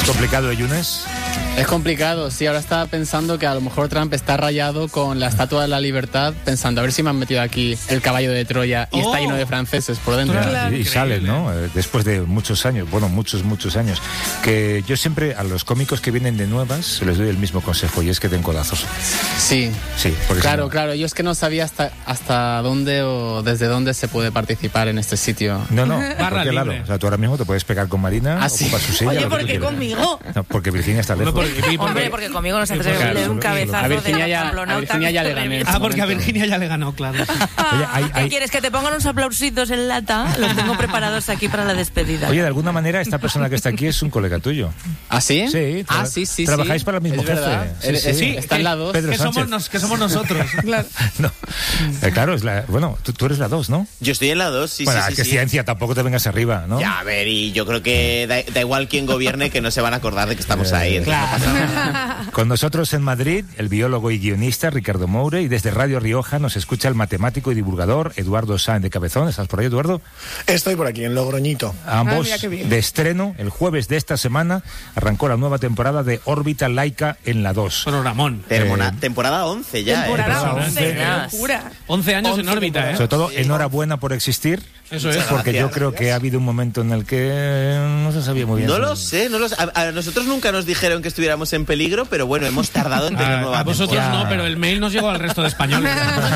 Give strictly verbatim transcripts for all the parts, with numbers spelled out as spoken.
complicado, ¿eh, Yunes? Es complicado, sí. Ahora estaba pensando que a lo mejor Trump está rayado con la Estatua de la Libertad, pensando, a ver si me han metido aquí el caballo de Troya y oh. está lleno de franceses por dentro. Claro. Y, y sales, ¿no? Después de muchos años, bueno, muchos, muchos años. Que yo siempre, a los cómicos que vienen de nuevas, les doy el mismo consejo, y es que den codazos. Sí. Sí, porque claro, si no... claro. Yo es que no sabía hasta, hasta dónde o desde dónde se puede participar en este sitio. No, no, porque claro, o sea, tú ahora mismo te puedes pegar con Marina, ¿Ah, sí? ocupas su silla. Oye, ¿por qué conmigo? No, porque Virginia está lejos. Porque, porque, Hombre, porque conmigo no se atreve a darle un cabezazo. A Virginia, de ya, a Virginia ya le gané. Ah, porque a Virginia ya le ganó, claro. Oye, hay, hay... ¿Qué quieres? ¿Que te pongan unos aplausitos en lata? Los tengo preparados aquí para la despedida. Oye, de alguna manera esta persona que está aquí es un colega tuyo. ¿Ah, sí? Sí. Ah, sí, sí. Trabajáis sí. para el mismo es jefe. Verdad. Sí, sí. sí, está en la dos. Pedro que, Sánchez. somos nos, que somos nosotros. Claro. No. Eh, claro, es la, bueno, tú, tú eres la dos, ¿no? Yo estoy en la dos, sí, bueno, sí, sí. que sí. ciencia, tampoco te vengas arriba, ¿no? Ya, a ver, y yo creo que da, da igual quién gobierne, que no se van a acordar de que estamos Eh, ahí. Claro. No pasa nada. Con nosotros en Madrid, el biólogo y guionista Ricardo Moure, y desde Radio Rioja nos escucha el matemático y divulgador Eduardo Sáenz de Cabezón. ¿Estás por ahí, Eduardo? Estoy por aquí, en Logroñito. Ambos ah, de estreno. El jueves de esta semana arrancó la nueva temporada de Órbita Laica en la dos. Programón. Termona, Eh, temporada once ya, Temporada ¿eh? once, qué locura. once años once en órbita, ¿eh? Sobre todo, Sí. enhorabuena por existir. Eso es. Porque gracias. yo creo que ha habido un momento en el que no se sabía muy bien. No si- lo sé, no lo sé. A, a nosotros nunca nos dijeron que estuviéramos en peligro, pero bueno, hemos tardado en tener A, nueva a vosotros temporada. no, pero el mail nos llegó al resto de españoles.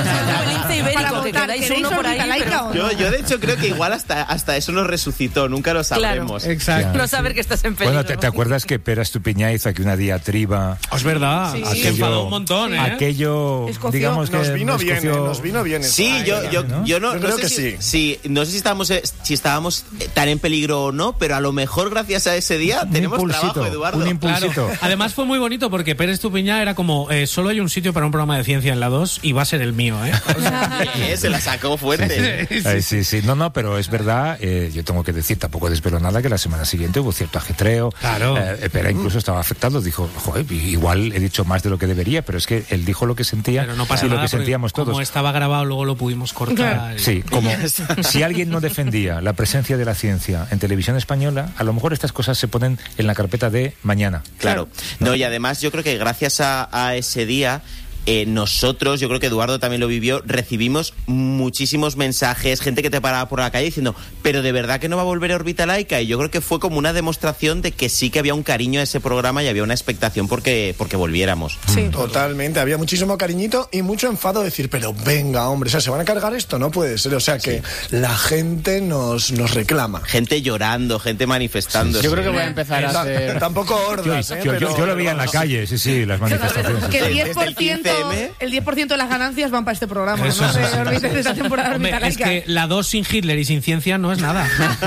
El lince Para ibérico, que votar, quedáis ¿queréis uno por ahí. órbita laica pero- o no? Yo, yo de hecho creo que igual hasta, hasta eso nos resucitó, nunca lo sabremos. Claro. Exacto. No saber que estás en peligro. Bueno, ¿te, te acuerdas que Pera Estupiñá hizo aquí una diatriba? Es verdad. Sí. Se enfadó un montón, ¿eh? Aquello, Escoció. digamos que Nos vino bien, escoció- eh, nos vino bien. eso. Sí, Ay, yo, yo, ¿no? yo no, Yo no creo sé que si, sí. sí, no sé si estábamos, eh, si estábamos eh, tan en peligro o no, pero a lo mejor gracias a ese día Un tenemos impulsito, trabajo, Eduardo. un Claro. impulsito. Además fue muy bonito porque Pérez Tupiñá era como, eh, solo hay un sitio para un programa de ciencia en la dos y va a ser el mío, ¿eh? O sea, Eh, se la sacó fuerte. Eh, sí, sí, no, no, pero es verdad, eh, yo tengo que decir, tampoco desvelo nada, que la semana siguiente hubo cierto ajetreo. Claro. Eh, Pera incluso estaba afectado, dijo, joder, igual he dicho más de lo que debería, pero es que él dijo lo que sentía pero no pasa y lo nada que porque sentíamos todos. como estaba grabado luego lo pudimos cortar. y- Sí, como si alguien no defendía la presencia de la ciencia en televisión española, a lo mejor estas cosas se ponen en la carpeta de mañana. Claro. No, y además yo creo que gracias a, a ese día, eh, nosotros, yo creo que Eduardo también lo vivió, recibimos muchísimos mensajes, gente que te paraba por la calle diciendo, pero de verdad que no va a volver a Órbita Laica, y yo creo que fue como una demostración de que sí que había un cariño a ese programa y había una expectación porque, porque volviéramos. Sí. Totalmente, había muchísimo cariñito y mucho enfado de decir, pero venga, hombre, o sea, ¿se van a cargar esto? No puede ser, o sea, que la gente nos, nos reclama. Gente llorando, gente manifestándose. Yo creo que voy a empezar a Ta- hacer... Tampoco Yo, hordas, ¿eh? yo- yo- Pero- yo lo veía en la calle, sí, sí, las manifestaciones. Que el Sí, diez desde por el quince ciento, eme. el diez por ciento de las ganancias van para este programa. Eso no sí, se sí, olviden sí, de esta sí. temporada Hombre, Órbita es Laica. que la dos sin Hitler y sin ciencia no es nada.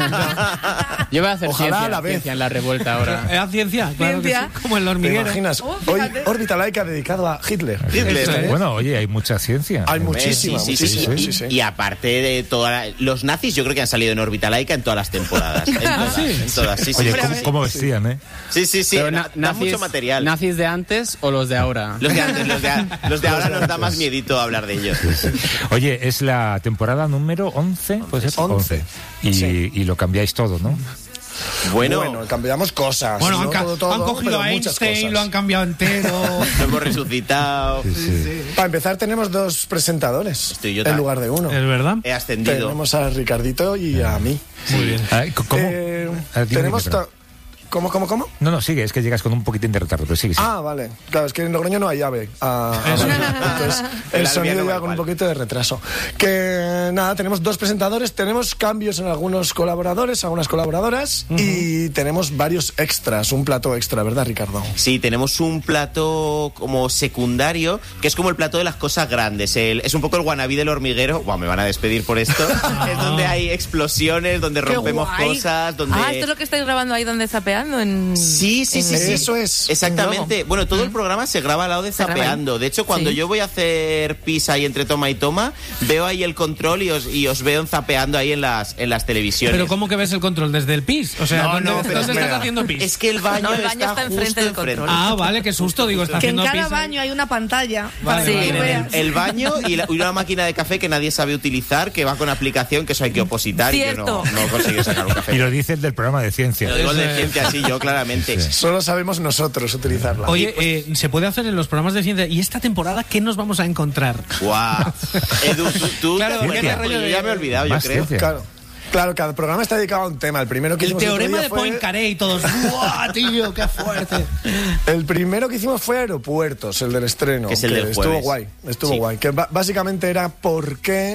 Yo voy a hacer Ojalá ciencia, a la vez. ciencia en la revuelta ahora. ¿Era ciencia? Claro que Ciencia. sí, como el ¿Te hormiguero. imaginas? Oh, Hoy fíjate. Órbita Laica dedicado a Hitler. Hitler. Eso es. Bueno, oye, hay mucha ciencia. Hay Eh, muchísima, sí, sí, sí, muchísima. sí. sí, sí. Y aparte de todas los nazis, yo creo que han salido en Órbita Laica en todas las temporadas. En todas, en todas, sí, sí. Oye, sí, ¿cómo, sí. cómo vestían, eh? Sí, sí, sí, Pero da- na- da mucho material. ¿Nazis de antes o los de ahora? Los de antes, los de, a- los de ahora nos da más miedito hablar de ellos. Oye, es la temporada número once, ¿puede ser? once. Y, Sí. y lo cambiáis todo, ¿no? Bueno, Bueno, cambiamos cosas. Bueno, ¿no? han, ca- Todo, todo, han cogido pero a muchas Einstein, cosas. lo han cambiado entero. lo hemos resucitado. Para empezar, tenemos dos presentadores Estoy yo en también. lugar de uno. ¿Es verdad? He ascendido. Tenemos a Ricardito y a mí. Muy bien. Ah, ¿Cómo? Eh, Ah, dime, tenemos dime, perdón. ta- ¿Cómo, cómo, cómo? No, no, sigue, es que llegas con un poquitín de retardo, pero sigue, sigue. Ah, vale. Claro, es que en Logroño no hay llave. Ah, ah, Eso. vale. Entonces, El el sonido albiano va llega con un igual. poquito de retraso. Que nada, tenemos dos presentadores, tenemos cambios en algunos colaboradores, algunas colaboradoras, y tenemos varios extras, un plato extra, ¿verdad, Ricardo? Sí, tenemos un plato como secundario, que es como el plato de las cosas grandes. El- es un poco el wannabe del hormiguero. Buah, me van a despedir por esto. Es donde hay explosiones, donde Qué rompemos guay. cosas, donde... Ah, esto es lo que estáis grabando ahí donde zapeando. En... Sí, sí, sí, en- sí. Eso es. Exactamente. Bueno, todo el programa se graba al lado de Se graba Zapeando. ahí. De hecho, cuando Sí. yo voy a hacer pis ahí entre toma y toma, veo ahí el control y os, y os veo en Zapeando ahí en las, en las televisiones. Pero ¿cómo que ves el control? ¿Desde el pis? O sea, No, ¿dónde, no, pero ¿dónde espera. estás haciendo pis? Es que el baño, No, el baño está justo enfrente del control. Ah, vale, qué susto, digo, está Que en haciendo cada pis. ¿eh? baño hay una pantalla Vale, para que vale, tú Tienen veas. el, el baño y, la- y una máquina de café que nadie sabe utilizar, que va con aplicación, que eso hay que opositar y yo no, Cierto. no consigo sacar un café. Y lo dice el del programa de ciencia. Lo digo el de ciencia, sí, yo claramente. Sí. Solo sabemos nosotros utilizarla. Oye, eh, se puede hacer en los programas de ciencia. ¿Y esta temporada qué nos vamos a encontrar? Guau. Edu, tú, tú Claro, te acuerdas, ¿qué porque rollo yo de- ya me he olvidado, yo Más creo. ciencia. Claro. Claro, cada programa está dedicado a un tema. El primero que El hicimos otro teorema día de fue- Poincaré y todos. ¡Buah, tío, qué fuerte! El primero que hicimos fue Aeropuertos, el del estreno. Que es el del estuvo jueves. guay, estuvo Sí. guay. Que ba- básicamente era por qué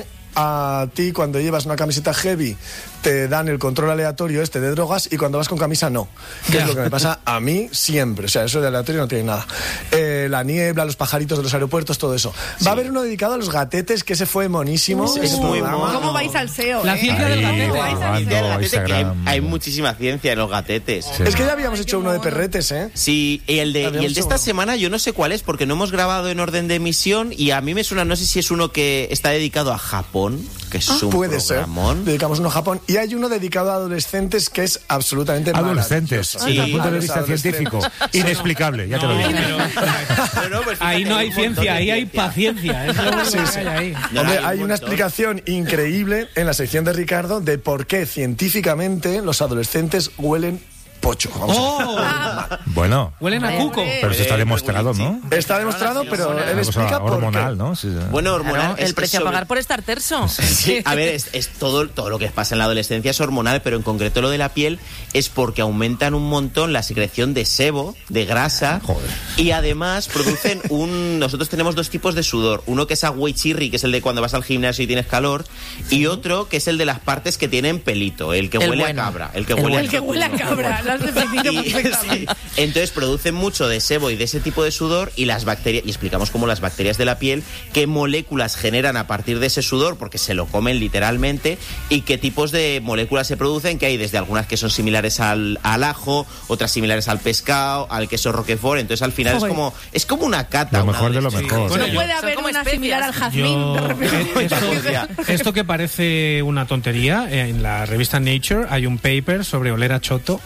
a ti cuando llevas una camiseta heavy te dan el control aleatorio este de drogas y cuando vas con camisa no. Que Ya. es lo que me pasa a mí siempre. O sea, eso de aleatorio no tiene nada. Eh, la niebla, los pajaritos de los aeropuertos, todo eso. Va a haber uno dedicado a los gatetes, que ese fue monísimo. Uh, ese es muy programa. mono. ¿Cómo vais al S E O? La eh? ciencia del Ahí, gatete. Vais al jugando S E O. El gatete, que hay, Instagram. hay muchísima ciencia en los gatetes. Sí. Es que ya habíamos Ay, hecho qué uno de mono. perretes, ¿eh? Sí, y el de, y Habíamos el de hecho esta uno. semana yo no sé cuál es, porque no hemos grabado en orden de emisión y a mí me suena, no sé si es uno que está dedicado a Japón, que es un Puede ser. programón. Dedicamos uno a Japón. Y hay uno dedicado a adolescentes que es absolutamente Adolescentes, maravilloso. desde el Sí. punto de A los vista adolescentes. científico. Inexplicable, ya te lo No, digo. pero- No, no, pues Ahí fíjate, no hay un montón ciencia, de ahí hay ciencia. paciencia. Es lo único Sí, que sí. hay ahí. No, Hombre, hay un hay una montón. explicación increíble en la sección de Ricardo de por qué científicamente los adolescentes huelen pocho. Vamos a ver. ¡Oh! Bueno, Huelen a cuco. pero eso está Eh, demostrado, ¿no? Está demostrado, pero él Una cosa explica por hormonal, qué. ¿no? Sí, sí. Bueno, hormonal. Claro, es el que precio a sobre- pagar por estar terso. Sí, a ver, es, es todo, todo lo que pasa en la adolescencia es hormonal, pero en concreto lo de la piel es porque aumentan un montón la secreción de sebo, de grasa, Joder. y además producen un... Nosotros tenemos dos tipos de sudor. Uno que es agüichirri, que es el de cuando vas al gimnasio y tienes calor, y otro que es el de las partes que tienen pelito, el que El huele bueno. a cabra. El que El huele bueno. a El que huele a cabra, lo has definido Y- perfectamente. sí. Entonces producen mucho de sebo y de ese tipo de sudor y las bacterias, y explicamos cómo las bacterias de la piel, qué moléculas generan a partir de ese sudor, porque se lo comen literalmente, y qué tipos de moléculas se producen, que hay desde algunas que son similares al, al ajo, otras similares al pescado, al queso roquefort. Entonces al final Joder. es como es como una cata. Lo una mejor de lo adolescencia. mejor. Bueno, No yo- puede Son haber como una especias. similar al jazmín. de Yo, repente. eh, esto, esto que parece una tontería, eh, en la revista Nature hay un paper sobre oler a choto.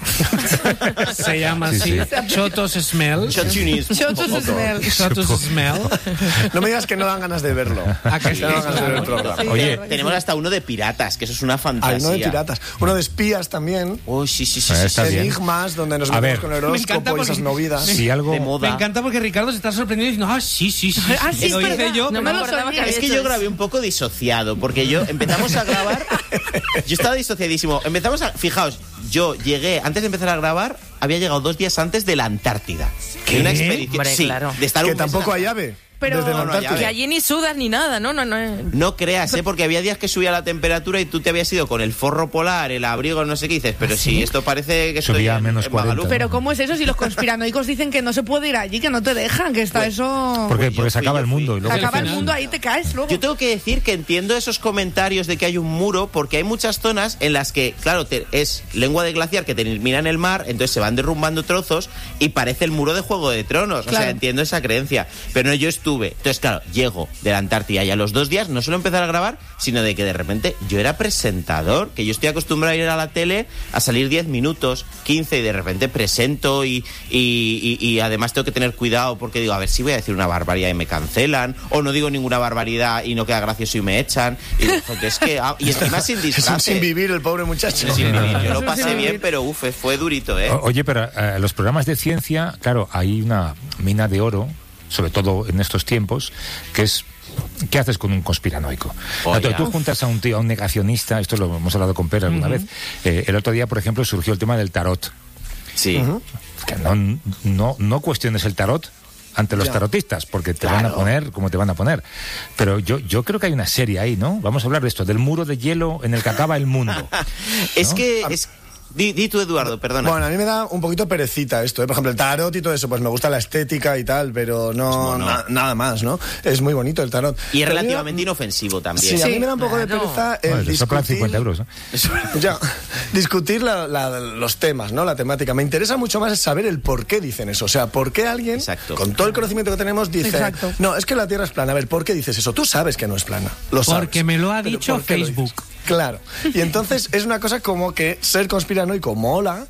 Se llama Sí, así, sí. Chotos Smell. Chotunis. Chotos smell. Chotos Smell. No me digas que no dan ganas de verlo. ¿A que Que no dan ganas de ver el programa. Oye, Tenemos hasta uno de piratas, que eso es una Hay fantasía. uno de piratas. Uno de espías también. Uy, sí, sí, sí. Eh, sí, está sí. bien. Enigmas, donde nos A metemos ver. con el Me encanta horóscopo y porque- esas movidas. si algo... De moda. Me encanta porque Ricardo se está sorprendiendo diciendo, ah, sí, sí, sí. Ah, sí, lo es hice verdad. yo. No pero me lo acordaba sabía. que había Es que hecho yo eso. grabé un poco disociado, porque yo empezamos a grabar, yo estaba disociadísimo. Empezamos a, fijaos, yo llegué, antes de empezar a grabar, había llegado dos días antes de la Antártida. ¿Qué? De una expedición. Hombre, sí, claro. de estar Que un mes tampoco en hay la- ave. Pero- Desde la No, no hay Antártida. Que allí ni sudas ni nada, no, no, no. No creas, ¿eh? Porque había días que subía la temperatura y tú te habías ido con el forro polar, el abrigo, no sé qué dices, pero sí, esto parece que estoy Subía a en- menos en cuarenta. Magaluf. Pero ¿cómo es eso si los conspiranoicos dicen que no se puede ir allí, que no te dejan, que está eso... Porque, Pues yo porque se fui, acaba yo el mundo. fui. Y Se luego acaba el dices, mundo, ahí te caes luego. Yo tengo que decir que entiendo esos comentarios de que hay un muro, porque hay muchas zonas en las que, claro, te- es lengua de glaciar que termina en el mar, entonces se van derrumbando trozos y parece el muro de Juego de Tronos. O Claro. sea, entiendo esa creencia. Pero no, yo estuve. Entonces, claro, llego de la Antártida y a los dos días no solo empezar a grabar, sino de que de repente yo era presentador, que yo estoy acostumbrado a ir a la tele a salir diez minutos, quince, y de repente presento y, y, y- y además tengo que tener cuidado porque digo, a ver si voy a decir una barbaridad y me cancelan, o no digo ninguna barbaridad y no queda gracioso y me echan. Y, digo, "Joder, es que, ah", y encima sin Es un disfraz. sin vivir el pobre muchacho. Sin vivir. Yo Es lo un pasé sin bien, vivir. pero uff, fue durito, ¿eh? O- Oye, pero eh, los programas de ciencia, claro, hay una mina de oro, sobre todo en estos tiempos, que es... ¿Qué haces con un conspiranoico? Oiga. Tú, tú juntas a un tío, a un negacionista, esto lo hemos hablado con Pera alguna vez. Eh, el otro día, por ejemplo, surgió el tema del tarot. Sí. Que no, no, no cuestiones el tarot ante los Ya. tarotistas, porque te Claro. van a poner como te van a poner. Pero yo, yo creo que hay una serie ahí, ¿no? Vamos a hablar de esto, del muro de hielo en el que acaba el mundo. Es ¿no? que... Es... Di, di tú, Eduardo, perdona. Bueno, a mí me da un poquito perecita esto, ¿eh? Por ejemplo, el tarot y todo eso, pues me gusta la estética y tal, pero no mono. na- nada más, ¿no? Es muy bonito el tarot. y es Pero a mí me da- relativamente inofensivo también. Sí, a mí Sí, me da un poco de claro. pereza el Bueno, te soplan discutir... cincuenta euros, ¿no? Ya, discutir la- la- los temas, ¿no? La temática. Me interesa mucho más saber el por qué dicen eso. O sea, por qué alguien, Exacto. con todo el conocimiento que tenemos, dice... Exacto. No, es que la Tierra es plana. A ver, ¿por qué dices eso? Tú sabes que no es plana. Lo sabes. Porque me lo ha Pero dicho ¿por qué lo Facebook. dices? Claro. Y entonces es una cosa como que ser conspiranoico mola,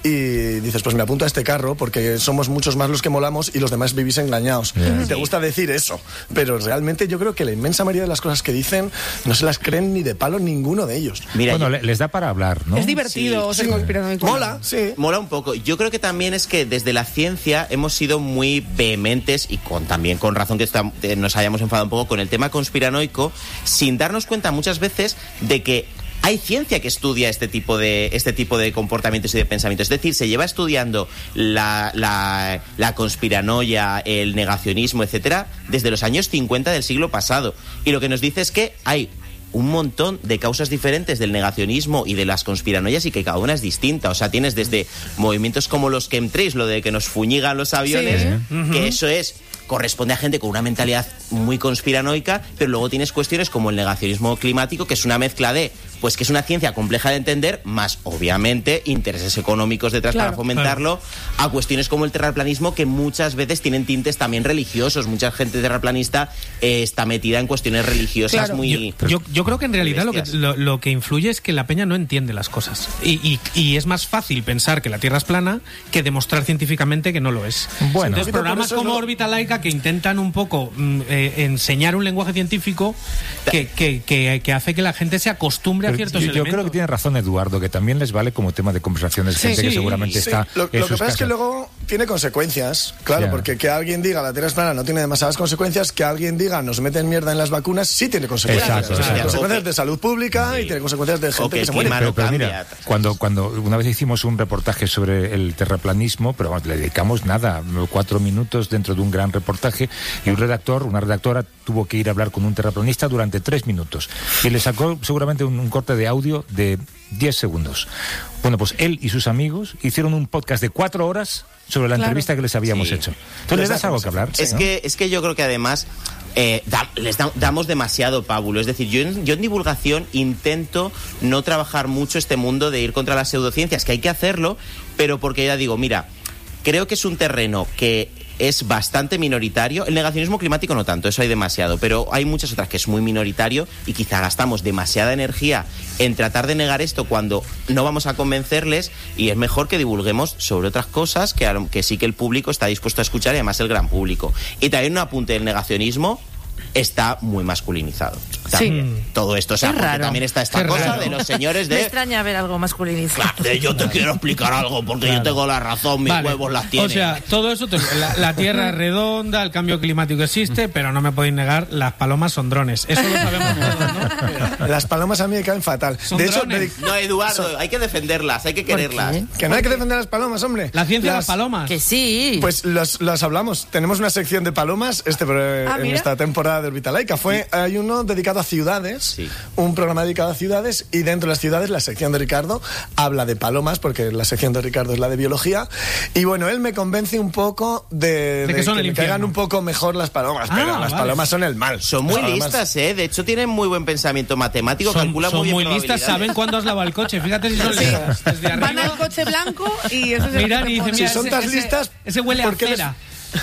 y dices, pues me apunto a este carro porque somos muchos más los que molamos y los demás vivís engañados. Yeah. Y te gusta decir eso, pero realmente yo creo que la inmensa mayoría de las cosas que dicen no se las creen ni de palo ninguno de ellos. Mira, bueno, yo... les da para hablar, ¿no? Es divertido, sí, ser sí. conspiranoico. Mola, sí. Mola un poco. Yo creo que también es que desde la ciencia hemos sido muy vehementes y con también con razón que está, eh, nos hayamos enfadado un poco con el tema conspiranoico, sin darnos cuenta muchas veces de que hay ciencia que estudia este tipo de este tipo de comportamientos y de pensamientos. Es decir, se lleva estudiando la, la, la conspiranoia, el negacionismo, etcétera, desde los años cincuenta del siglo pasado. Y lo que nos dice es que hay un montón de causas diferentes del negacionismo y de las conspiranoias y que cada una es distinta. O sea, tienes desde movimientos como los chemtrails, lo de que nos fuñigan los aviones, sí. uh-huh. que eso es... corresponde a gente con una mentalidad muy conspiranoica, pero luego tienes cuestiones como el negacionismo climático, que es una mezcla de, pues que es una ciencia compleja de entender, más obviamente intereses económicos detrás claro, para fomentarlo, claro. a cuestiones como el terraplanismo, que muchas veces tienen tintes también religiosos. Mucha gente terraplanista eh, está metida en cuestiones religiosas claro. muy... Yo, yo, yo creo que en realidad lo que, lo, lo que influye es que la peña no entiende las cosas. Y, y, y es más fácil pensar que la Tierra es plana que demostrar científicamente que no lo es. Bueno, entonces programas como lo... Órbita Laica que intentan un poco eh, enseñar un lenguaje científico que, que, que, que hace que la gente se acostumbre Pero a ciertos yo, elementos. Yo creo que tiene razón Eduardo, que también les vale como tema de conversaciones, sí, gente sí, que seguramente sí. está Lo, en lo que sus pasa casas. es que luego tiene consecuencias, claro, yeah. porque que alguien diga la Tierra es plana no tiene demasiadas consecuencias, que alguien diga nos meten mierda en las vacunas sí tiene consecuencias. Exacto, tiene exacto. consecuencias okay. de salud pública sí. y tiene consecuencias de gente okay, que se muere. Pero, pero mira, cuando, cuando una vez hicimos un reportaje sobre el terraplanismo, pero vamos, le dedicamos nada, cuatro minutos dentro de un gran reportaje, y un redactor, una redactora tuvo que ir a hablar con un terraplanista durante tres minutos y le sacó seguramente un, un corte de audio de diez segundos. Bueno, pues él y sus amigos hicieron un podcast de cuatro horas sobre la claro. entrevista que les habíamos sí. hecho. Entonces les das algo que hablar. Es, ¿sí, que, ¿no? es que yo creo que además eh, da, les da, damos demasiado pábulo. Es decir, yo en, yo en divulgación intento no trabajar mucho este mundo de ir contra las pseudociencias, que hay que hacerlo, pero porque ya digo, mira, creo que es un terreno que es bastante minoritario. El negacionismo climático no tanto, eso hay demasiado, pero hay muchas otras que es muy minoritario y quizá gastamos demasiada energía en tratar de negar esto cuando no vamos a convencerles, y es mejor que divulguemos sobre otras cosas que, que sí que el público está dispuesto a escuchar, y además el gran público. Y también un apunte del negacionismo: está muy masculinizado. También. Sí. Todo esto, o sea, porque también está esta Qué cosa raro. de los señores de... Me extraña ver algo masculinizado. Claro, de yo te quiero explicar algo porque claro. yo tengo la razón, mis vale. huevos las tienen. O sea, todo eso, te... la, la Tierra es redonda, el cambio climático existe, pero no me podéis negar, las palomas son drones. Eso lo sabemos todos, ¿no? Las palomas a mí me caen fatal. Son de hecho, drones. No, Eduardo, son... hay que defenderlas, hay que quererlas. Que no hay que defender a las palomas, hombre. La ciencia las... de las palomas. Que sí. Pues las, las hablamos. Tenemos una sección de palomas este, ah, en esta temporada de Órbita Laica. Fue, sí. Hay uno dedicado a ciudades, sí. un programa dedicado a ciudades, y dentro de las ciudades la sección de Ricardo habla de palomas, porque la sección de Ricardo es la de biología, y bueno, él me convence un poco de, de, de que, son que me caigan un poco mejor las palomas, ah, pero las vale. palomas son el mal. Son muy palomas... listas, ¿eh? De hecho tienen muy buen pensamiento matemático, son, calculan son muy bien muy listas, saben cuándo has lavado el coche, fíjate si son sí. listas. Desde arriba. Van al coche blanco y eso se Miran y dicen, si mira, son tan ese, listas, ese huele a cera.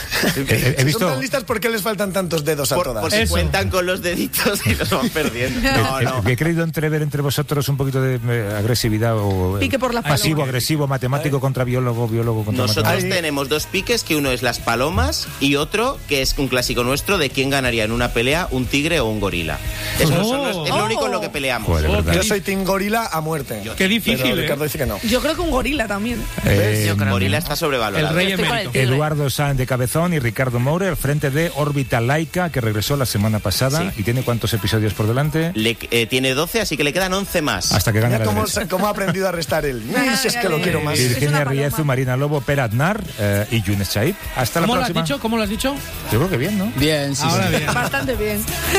He, he visto... Son tan listas, ¿por qué les faltan tantos dedos a por, todas? Por si cuentan con los deditos y los van perdiendo. No, no. He, he querido entrever entre vosotros un poquito de eh, agresividad o pique por la pasivo, paloma. agresivo, matemático contra biólogo, biólogo contra Nosotros matemático. tenemos dos piques, que uno es las palomas y otro que es un clásico nuestro de quién ganaría en una pelea, un tigre o un gorila. Eso oh. son los, es lo único en lo que peleamos. Joder, oh, yo soy team gorila a muerte. Qué difícil, pero ¿eh? Ricardo dice que no. Yo creo que un gorila también. Eh, yo creo gorila está sobrevalorado. El rey emérito. Eduardo Sáenz de Cabezón y Ricardo Moure al frente de Órbita Laica, que regresó la semana pasada. Sí. ¿Y tiene cuántos episodios por delante? Le, eh, tiene doce, así que le quedan once más. Hasta que gane la cómo, derecha. cómo ha aprendido a restar él. Si es que lo quiero más. Virginia Riezu, Marina Lobo, Per Aznar eh, y Yunes Chaib. Hasta la ¿Cómo próxima. Lo has dicho? ¿Cómo lo has dicho? Yo creo que bien, ¿no? Bien, sí. Ahora sí. bien. Bastante bien.